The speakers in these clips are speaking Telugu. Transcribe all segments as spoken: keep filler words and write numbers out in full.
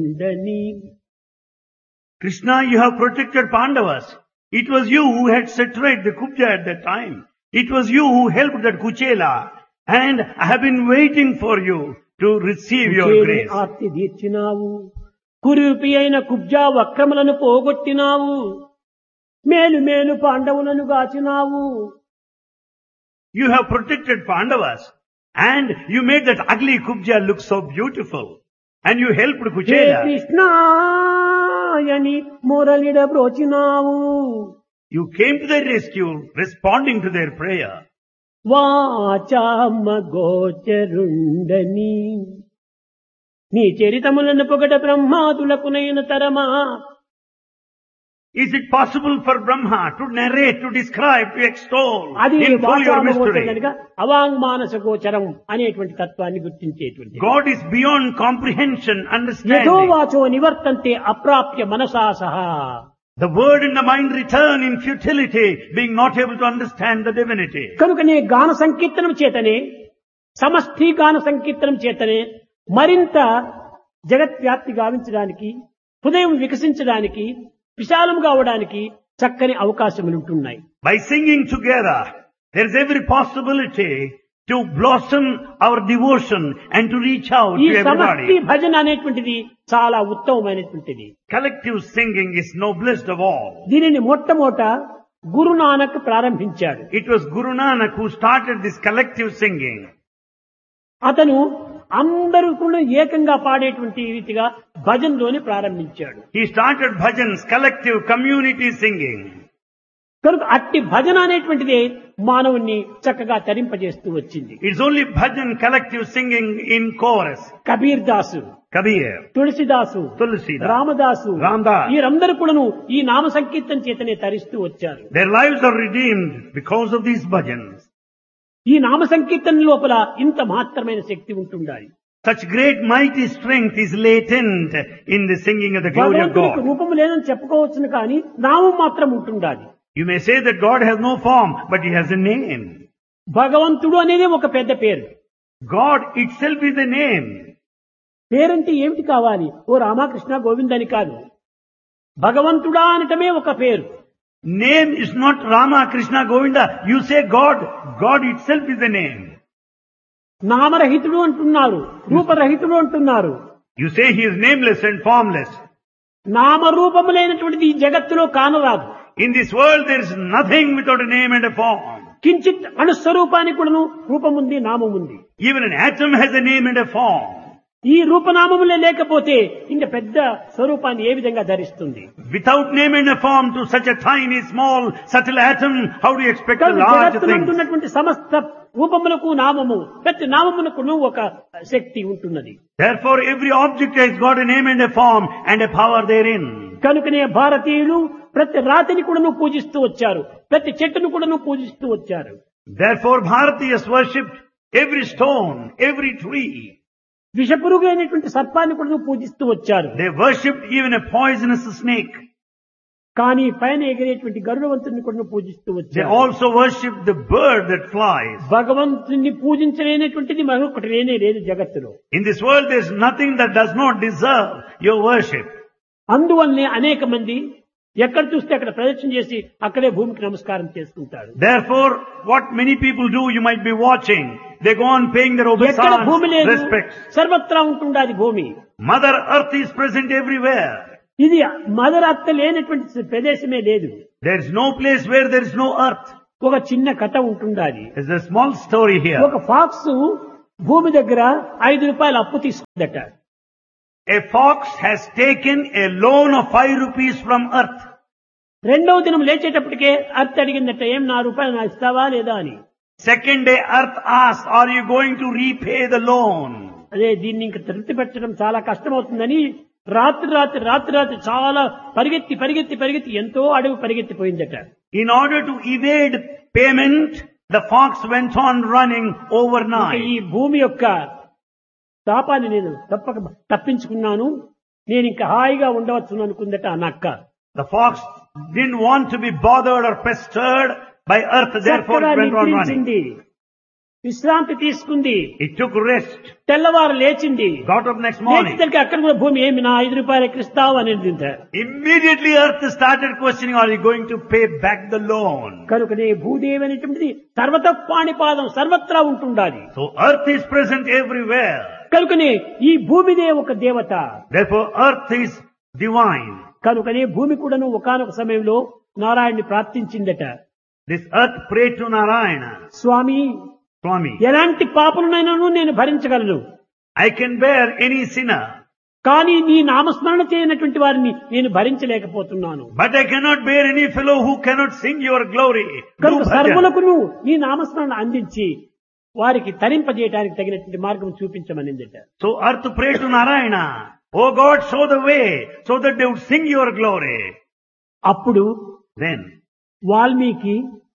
రుండని. Krishna, you have protected Pandavas. It was you who had set right the Kubja at that time. It was you who helped that Kuchela. And I have been waiting for you to receive your కుచేలుని grace. Aarti తీర్చినావు, కురూపి అయిన కుబ్జా వక్రములను పోగొట్టినావు, మేలు మేలు పాండవులను గాచినావు. You have protected Pandavas. And you made that ugly Kubja look so beautiful. And you helped hey Kuchela. కృష్ణాయని మురళిడ బ్రోచినావు. You came to their rescue, responding to their prayer. వాచామ గోచరుండని. నీ చరితములను పొగడ బ్రహ్మాదులకునైన తరమా. Is it possible for Brahma to narrate, to describe, to extol అది in full your వాచామ mystery? గోచరుడనగా అవాంగ్మానస గోచరం అనేటువంటి తత్వాన్ని గుర్తించేటువంటి. God is beyond comprehension, యదో understanding. వాచో నివర్తంతే అప్రాప్య మనసా సహా. The word and the mind return in futility, being not able to understand the divinity. కనుకనే గాన సంకీర్తనం చేతనే, సమష్టి గాన సంకీర్తనం చేతనే మరింత జగత్వ్యాప్తి గావించడానికి, హృదయం వికసించడానికి, విశాలం కావడానికి చక్కని అవకాశములు ఉంటున్నాయి. By singing together, there is every possibility to blossom our devotion and to reach out ఈ to సమష్టి everybody. భజన అనేటువంటిది చాలా ఉత్తమమైనటువంటిది. Collective singing is noblest of all. దీనిని మొట్టమొదట గురునానక్ ప్రారంభించాడు. It was Guru Nanak who started this collective singing. అతను అందరూ కూడా ఏకంగా పాడేటువంటి రీతిగా భజనలోని ప్రారంభించాడు. He started bhajans, collective community singing. కనుక అట్టి భజన అనేటువంటిది మానవుణ్ణి చక్కగా తరింపజేస్తూ వచ్చింది. It's only bhajan, collective singing in chorus. Kabir Dasu, Kabir, తులసిదాసు, Tulsidas, Ramadasu, Ramdas. వీరందరూ కూడాను ఈ నామ సంకీర్తన చేతనే తరిస్తూ వచ్చారు. Their lives are redeemed because of these bhajans. ఈ నామ సంకీర్తన లోపల ఇంత మహత్తరమైన శక్తి ఉంటుండాలి. Such great mighty strength is latent in the singing of the glory of భగవంతునికి God. రూపం లేదని చెప్పుకోవచ్చును కానీ నామం మాత్రం ఉంటుండాలి. You may say that God has no form, but He has a name. భగవంతుడు అనేది ఒక పెద్ద పేరు. God itself is a name. పేరంటే ఏమిటి కావాలి? ఓ రామకృష్ణ గోవింద్ అని కాదు. భగవంతుడా అనటమే ఒక పేరు. Name is not Rama, Krishna, Govinda. You say God. God itself is a name. నామరహితుడు అంటున్నారు, రూపరహితుడు అంటున్నారు. You say He is nameless and formless. నామరూపములైనటువంటిది ఈ జగత్తులో కానరాదు. In this world there is nothing without a name and a form. కించిత్ అణుస్వరూపానికి కూడాను రూపముంది, నామముంది. Even an atom has a name and a form. ఈ రూపనామములే లేకపోతే ఇంత పెద్ద స్వరూపాన్ని ఏ విధంగా ధరిస్తుంది? Without name and a form to such a tiny, small, subtle atom, how do you expect a కనుక large thing? జగత్తునందున్నటువంటి సమస్త రూపములకు నామము, ప్రతి నామమునకును ఒక శక్తి ఉంటున్నది. Therefore every object has got a name and a form and a power therein. కనుకనే భారతీయులు ప్రతి రాతిని కూడాను పూజిస్తూ వచ్చారు, ప్రతి చెట్టును కూడాను పూజిస్తూ వచ్చారు. Therefore Bharatiyas worshipped every stone, every tree. విషపురుగు అయినటువంటి సర్పాన్ని కూడాను పూజిస్తూ వచ్చారు. They worshipped even a poisonous snake. కానీ పైన ఎగిరేటువంటి గరుడవంతుని కూడా పూజిస్తూ They వచ్చారు. also worshipped the bird that flies. భగవంతుని పూజించలేనటువంటిది మరొకటి లేనే లేదు జగత్తులో. In this world there is nothing that does not deserve your worship. అందువల్లనే అనేక మంది ఎక్కడ చూస్తే అక్కడ ప్రదక్షిణ చేసి అక్కడే భూమికి నమస్కారం చేసుకుంటారు. Therefore, what many people do, you might be watching. They go on paying their ఎక్కడ భూమి obeisance, లేదు, respects. సర్వత్రా ఉంటుండాది భూమి. Mother Earth is present everywhere. ఇది మదరత్త లేనటువంటి ప్రదేశమే లేదు. There is no place where there is no earth. ఒక చిన్న కథ ఉంటుండాది. There's a small story here. ఒక ఫాక్స్ భూమి దగ్గర ఐదు రూపాయలు అప్పు తీసుకుందట. A fox has taken a loan of five rupees from earth. రెండవ దినం లేచేటప్పటికే అర్త్ అడిగిందట, ఏం నా రూపాయలు నా ఇస్తావా లేదా అని. Second day earth asked, are you going to repay the loan? అదే దీన్ని ఇంకా తృప్తి పెట్టడం చాలా కష్టమవుతుందని రాత్రి రాత్రి రాత్రి రాత్రి చాలా పరిగెత్తి పరిగెత్తి పరిగెత్తి ఎంతో అడవి పరిగెత్తిపోయిందట. In order to evade payment, the fox went on running ఇంకా overnight. ఈ భూమి యొక్క తాపాన్ని నేను తప్పక తప్పించుకున్నాను, నేను ఇంకా హాయిగా ఉండవచ్చు అనుకుందట ఆ నక్క. The fox didn't want to be bothered or pestered by earth, therefore చక్కగా it went on running. నిద్రించింది. విశ్రాంతి తీసుకుంది. It took rest. తెల్లవారు లేచింది. Got up next morning. లేచేసరికి అక్కడ కూడా భూమి ఏమి నా ఐదు రూపాయలు ఎక్కిస్తావు అనేది. Immediately earth started questioning, are you going to pay back the loan? కనుకనే భూదేవి అనేటువంటిది సర్వత పాణిపాదం సర్వత్రా ఉంటుండాలి. So earth is present everywhere. కనుకనే ఈ భూమిదే ఒక దేవత. Therefore earth is divine. కనుకనే భూమి కూడాను ఒకానొక సమయంలో నారాయణ్ణి ప్రార్థించిందట. This earth prayed to Narayana. Swamy, Swami, ఎలాంటి పాపమునైనాను నేను భరించగలను, I can bear any sinner, కానీ నీ నామస్మరణ చేయనటువంటి వారిని నేను భరించలేకపోతున్నాను. but I cannot bear any fellow who cannot sing your glory. Do కనుక bhajan. సర్వులకు నీ నామస్మరణ అందించి వారికి తరింపజేయడానికి తగినటువంటి మార్గం చూపించమనిందట. So earth prayed to Narayana, oh God, show the way so that they would sing your glory. అప్పుడు Then వాల్మీకి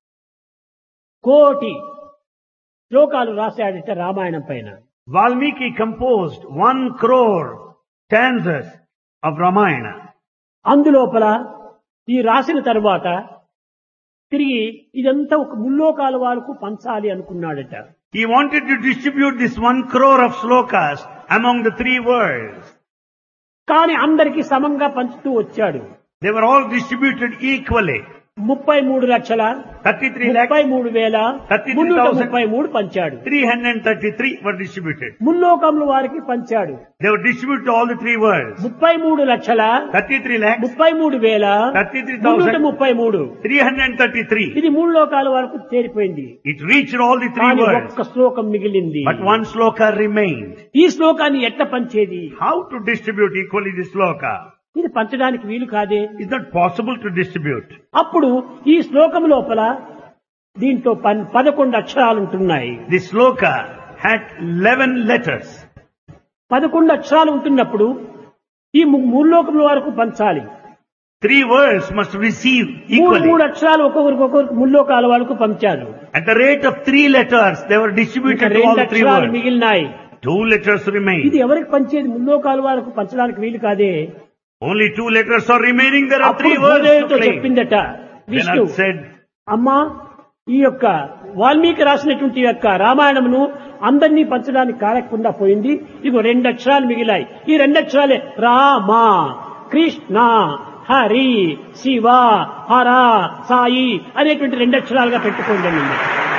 కోటి శ్లోకాలు రాశాడట రామాయణం పైన. Valmiki composed one crore stanzas of Ramayana. అందులోపల ఈ రాసిన తరువాత తిరిగి ఇదంతా ఒక ముల్లోకాల వారికి పంచాలి అనుకున్నాడట. He wanted to distribute this one crore of slokas among the three worlds. కానీ అందరికీ సమంగా పంచుతూ వచ్చాడు. They were all distributed equally. ముప్పై మూడు లక్షల thirty-three ముప్పై lakhs, మూడు వేల thirty-three మున్నూట thousand. ముప్పై మూడు పంచాడు. three hundred thirty-three were distributed. ముల్లోకముల వారికి పంచాడు. They were distributed to all the three worlds. ముప్పై మూడు లక్షల thirty-three lakhs, ముప్పై మూడు వేల thirty-three మున్నూట thousand, ముప్పై మూడు three hundred thirty-three. ఇది మూడు లోకాల వరకు చేరిపోయింది. It reached all the three కానీ worlds. ఒక్క శ్లోకం మిగిలింది. But one sloka remained. ఈ శ్లోకాన్ని ఎట్ట పంచేది? How to distribute equally this sloka? ఇది పంచడానికి వీలు కాదే. It's not possible to distribute. అప్పుడు ఈ శ్లోకం లోపల దీంట్లో పన్- పదకొండు అక్షరాలు ఉంటున్నాయి. This sloka had eleven letters. పదకొండు అక్షరాలు ఉంటున్నప్పుడు ఈ ము- మూడు లోకముల వరకు పంచాలి. Three worlds must receive మూడు equally. మూడు అక్షరాలు ఒక్కొక్కరికి ఒక్కొక్కరికి ముల్లోకాల వరకు పంచారు. At the rate of three letters, they were ఇంకా distributed to all రెండు the three అక్షరాలు worlds. మిగిలినాయి. Two letters ఇది remain. ఎవరికి పంచేది? ముల్లోకాల వరకు పంచడానికి వీలు కాదే. Only two letters are remaining. There are అప్పుడు three words to భూదేవితో claim. చెప్పిందట Then విష్ణు, I said, అమ్మా ఈ యొక్క వాల్మీకి రాసినటువంటి ఈ యొక్క రామాయణమును అందరినీ పంచడానికి కారకుండా పోయింది. ఇగో రెండు అక్షరాలు మిగిలాయి. ఈ రెండు అక్షరాలే రామ, కృష్ణ, హరి, శివ, హర, సాయి అనేటువంటి రెండు అక్షరాలుగా పెట్టుకోండి అన్నమాట.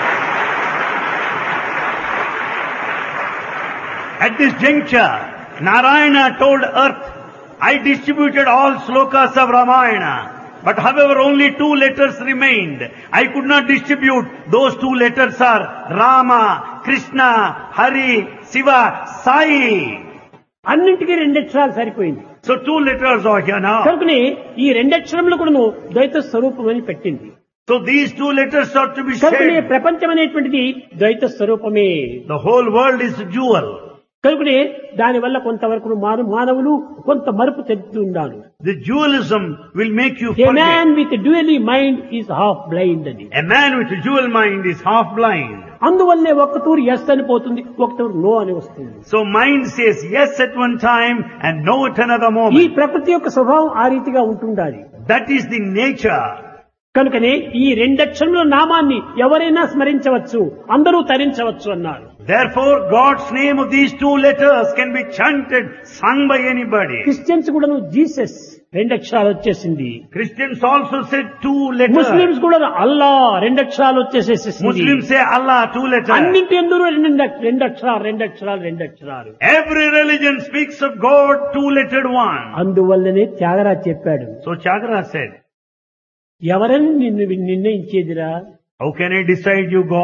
at this juncture, Narayana told earth, I distributed all slokas of Ramayana. But however, only two letters remained. I could not distribute. Those two letters are Rama, Krishna, Hari, Shiva, Sai. అన్నింటికీ రెండు అక్షరాలు సరిపోయింది. So two letters are here now. కనుకనే ఈ రెండు అక్షరములు కూడా ద్వైత స్వరూపం అని పెట్టింది. So these two letters are to be కనుకనే said. ప్రపంచం అనేటువంటిది ద్వైత స్వరూపమే. The whole world is a jewel. కనుకనే దాని వల్ల కొంతవరకు మాన- మానవులు కొంత మరుపు చెందుతూ ఉన్నారు. The dualism will make you A man forget. with a dually mind is half blind అని. A man with a dual mind is half blind. అందువల్లే ఒక తూరు ఎస్ అని పోతుంది, ఒక తూరు నో అని వస్తుంది. So mind says yes at one time and no at another ఈ moment. ప్రకృతి యొక్క స్వభావం ఆ రీతిగా ఉంటుండాలి. That is the nature. కనుకనే ఈ రెండక్షరముల నామాన్ని ఎవరైనా స్మరించవచ్చు, అందరూ తరించవచ్చు అన్నారు. Therefore, God's name of these two letters can be chanted, sung by anybody. Christians కూడా జీసస్ రెండక్షరాలు వచ్చేసింది. Christians also said two letters. Muslims కూడా అల్లా రెండక్షరాలు వచ్చేసేసింది. Muslims say Allah, two letters. అన్నింటి ఎందుకు రెండు రెండక్షరాలు రెండక్షరాలు రెండక్షరాలు. Every religion speaks of God, two-lettered one. అందువల్లనే త్యాగరాజ్ చెప్పాడు, So Chagara said, ఎవరని నిన్ను నిర్ణయించేదిరా? how can I decide you God?